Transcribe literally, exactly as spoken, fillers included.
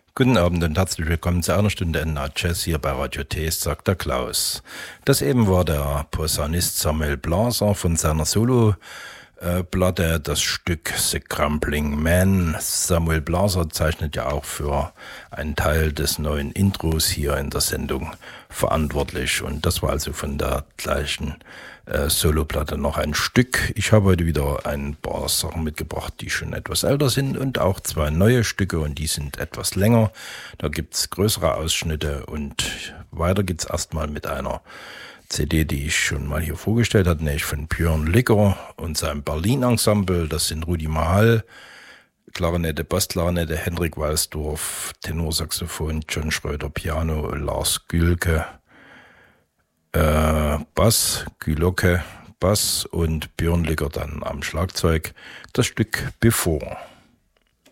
Guten Abend und herzlich willkommen zu einer Stunde N A Jazz hier bei Radio Taste, sagt der Klaus. Das eben war der Posaunist Samuel Blaser von seiner Solo-Platte, das Stück The Crumbling Man. Samuel Blaser zeichnet ja auch für einen Teil des neuen Intros hier in der Sendung verantwortlich. Und das war also von der gleichen äh, Solo-Platte noch ein Stück. Ich habe heute wieder ein paar Sachen mitgebracht, die schon etwas älter sind und auch zwei neue Stücke und die sind etwas länger. Da gibt's größere Ausschnitte und weiter geht's erstmal mit einer C D, die ich schon mal hier vorgestellt hatte, nämlich von Björn Licker und seinem Berlin-Ensemble. Das sind Rudi Mahal, Klarinette, Bassklarinette, Hendrik Walsdorf, Tenorsaxophon, John Schröder, Piano, Lars Gülke, äh, Bass, Gülocke, Bass und Björn Licker dann am Schlagzeug. Das Stück Before.